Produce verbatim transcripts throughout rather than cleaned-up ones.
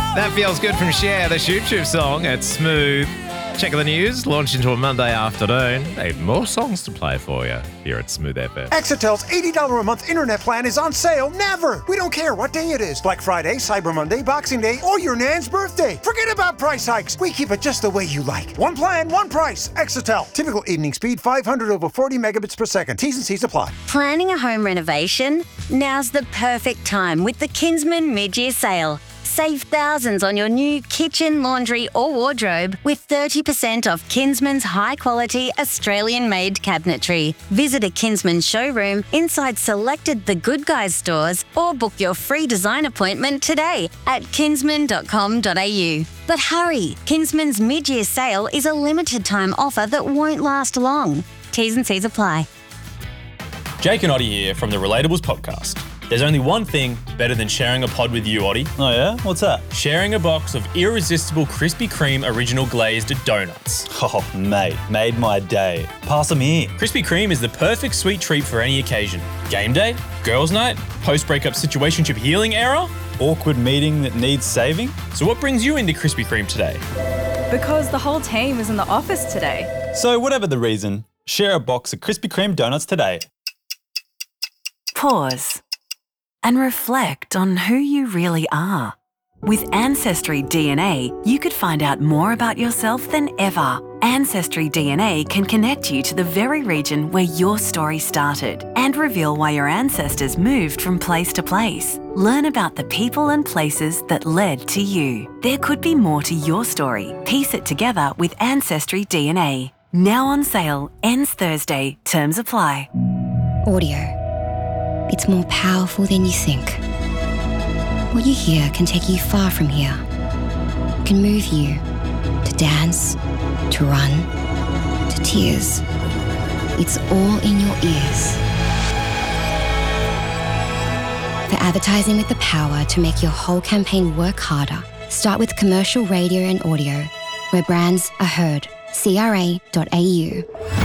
That feels good from Cher, the Shoop Shoop song. It's Smooth. Check the news, launched into a Monday afternoon. They've more songs to play for you here at Smooth F M. Exitel's eighty dollars a month internet plan is on sale never. We don't care what day it is. Black Friday, Cyber Monday, Boxing Day, or your nan's birthday. Forget about price hikes. We keep it just the way you like. One plan, one price. Exitel. Typical evening speed five hundred over forty megabits per second. T's and C's apply. Planning a home renovation? Now's the perfect time with the Kinsman mid-year sale. Save thousands on your new kitchen, laundry or wardrobe with thirty percent off Kinsman's high-quality Australian-made cabinetry. Visit a Kinsman showroom inside selected The Good Guys stores or book your free design appointment today at kinsman dot com dot a u. But hurry, Kinsman's mid-year sale is a limited-time offer that won't last long. T's and C's apply. Jake and Oddie here from the Relatables podcast. There's only one thing better than sharing a pod with you, Oddie. Oh yeah? What's that? Sharing a box of irresistible Krispy Kreme original glazed donuts. Oh, mate, made my day. Pass them here. Krispy Kreme is the perfect sweet treat for any occasion. Game day, girls' night, post-breakup situationship healing era. Awkward meeting that needs saving. So what brings you into Krispy Kreme today? Because the whole team is in the office today. So whatever the reason, share a box of Krispy Kreme donuts today. Pause and reflect on who you really are. With Ancestry D N A, you could find out more about yourself than ever. Ancestry D N A can connect you to the very region where your story started and reveal why your ancestors moved from place to place. Learn about the people and places that led to you. There could be more to your story. Piece it together with Ancestry D N A. Now on sale, ends Thursday. Terms apply. Audio. It's more powerful than you think. What you hear can take you far from here. It can move you to dance, to run, to tears. It's all in your ears. For advertising with the power to make your whole campaign work harder, start with commercial radio and audio, where brands are heard. C R A dot A U.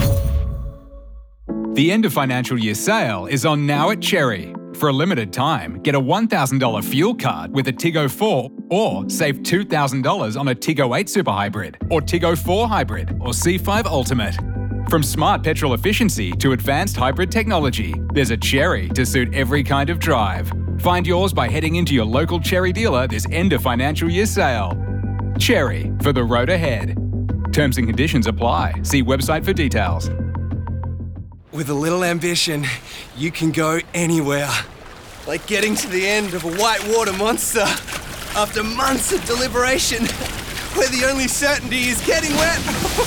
The end of financial year sale is on now at Cherry. For a limited time, get a one thousand dollars fuel card with a Tiggo four or save two thousand dollars on a Tiggo eight Super Hybrid or Tiggo four Hybrid or C five Ultimate. From smart petrol efficiency to advanced hybrid technology, there's a Cherry to suit every kind of drive. Find yours by heading into your local Cherry dealer this end of financial year sale. Cherry, for the road ahead. Terms and conditions apply. See website for details. With a little ambition, you can go anywhere. Like getting to the end of a whitewater monster after months of deliberation, where the only certainty is getting wet.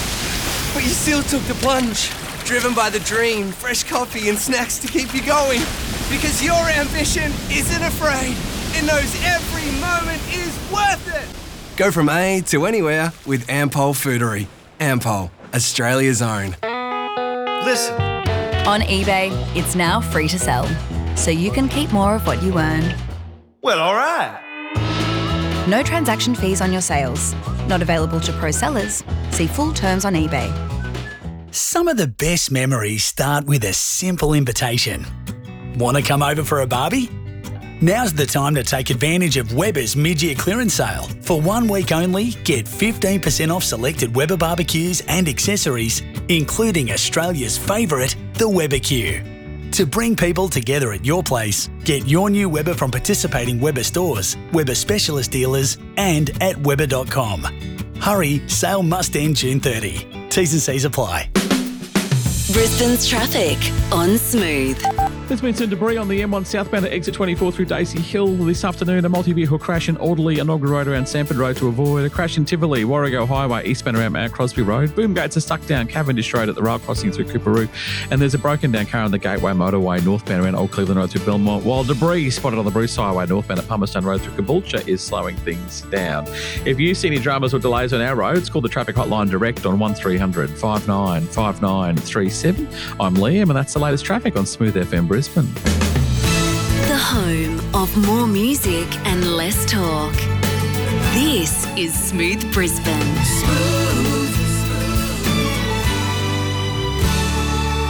But you still took the plunge, driven by the dream, fresh coffee and snacks to keep you going. Because your ambition isn't afraid. It knows every moment is worth it. Go from A to anywhere with Ampol Foodery. Ampol, Australia's own. Listen. On eBay, it's now free to sell, so you can keep more of what you earn. Well, all right. No transaction fees on your sales. Not available to pro sellers. See full terms on eBay. Some of the best memories start with a simple invitation. Want to come over for a barbie? Now's the time to take advantage of Weber's mid-year clearance sale. For one week only, get fifteen percent off selected Weber barbecues and accessories, including Australia's favourite, the Weber Q. To bring people together at your place, get your new Weber from participating Weber stores, Weber specialist dealers, and at weber dot com. Hurry, sale must end June thirtieth. T's and C's apply. Brisbane's traffic on Smooth. There's been some debris on the M one southbound at exit twenty-four through Daisy Hill this afternoon. A multi-vehicle crash in Alderley, Inaugural Road around Sanford Road to avoid. A crash in Tivoli, Warrego Highway, eastbound around Mount Crosby Road. Boom gates are stuck down Cavendish Road at the rail crossing through Cooperoo. And there's a broken down car on the Gateway Motorway northbound around Old Cleveland Road through Belmont, while debris spotted on the Bruce Highway northbound at Palmerston Road through Caboolture is slowing things down. If you see any dramas or delays on our roads, call the traffic hotline direct on one three hundred, five nine five nine three seven. I'm Liam, and that's the latest traffic on Smooth F M Brisbane. The home of more music and less talk. This is Smooth Brisbane. Smooth.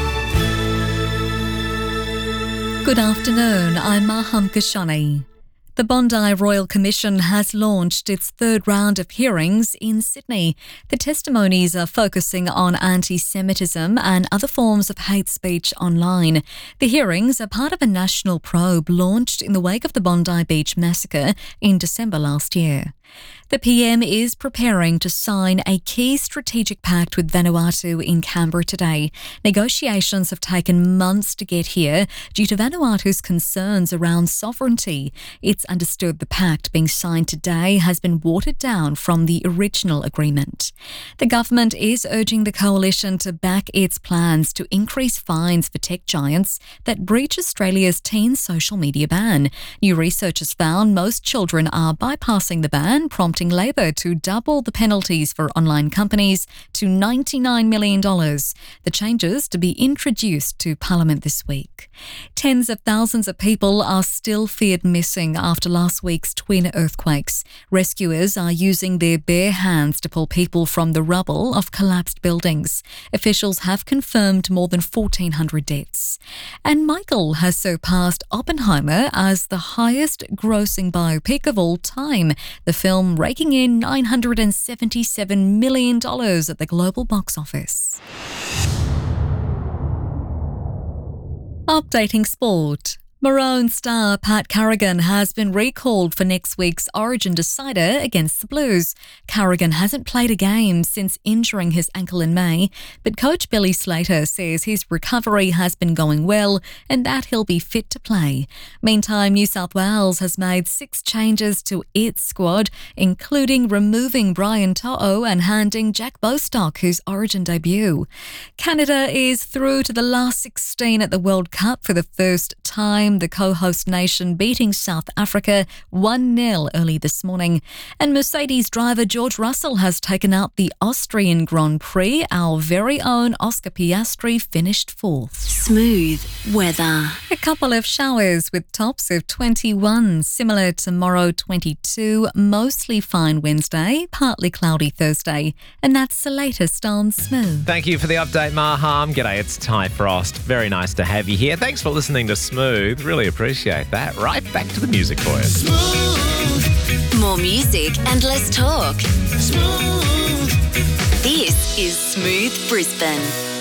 Good afternoon, I'm Maham Kashani. The Bondi Royal Commission has launched its third round of hearings in Sydney. The testimonies are focusing on anti-Semitism and other forms of hate speech online. The hearings are part of a national probe launched in the wake of the Bondi Beach massacre in December last year. The P M is preparing to sign a key strategic pact with Vanuatu in Canberra today. Negotiations have taken months to get here due to Vanuatu's concerns around sovereignty. It's understood the pact being signed today has been watered down from the original agreement. The government is urging the coalition to back its plans to increase fines for tech giants that breach Australia's teen social media ban. New research has found most children are bypassing the ban, prompting Labor to double the penalties for online companies to ninety-nine million dollars. The changes to be introduced to Parliament this week. Tens of thousands of people are still feared missing after last week's twin earthquakes. Rescuers are using their bare hands to pull people from the rubble of collapsed buildings. Officials have confirmed more than fourteen hundred deaths. And Michael has surpassed Oppenheimer as the highest grossing biopic of all time. The film raking in nine hundred seventy-seven million dollars at the global box office. Updating sport. Maroon star Pat Carrigan has been recalled for next week's Origin decider against the Blues. Carrigan hasn't played a game since injuring his ankle in May, but coach Billy Slater says his recovery has been going well and that he'll be fit to play. Meantime, New South Wales has made six changes to its squad, including removing Brian To'o and handing Jack Bostock his Origin debut. Canada is through to the last sixteen at the World Cup for the first time. The co-host nation beating South Africa one nil early this morning. And Mercedes driver George Russell has taken out the Austrian Grand Prix. Our very own Oscar Piastri finished fourth. Smooth weather. A couple of showers with tops of twenty-one. Similar tomorrow, twenty-two. Mostly fine Wednesday, partly cloudy Thursday. And that's the latest on Smooth. Thank you for the update, Maham. G'day, it's Ty Frost. Very nice to have you here. Thanks for listening to Smooth. Really appreciate that. Right, back to the music for you. Smooth. More music and less talk. Smooth. This is Smooth Brisbane.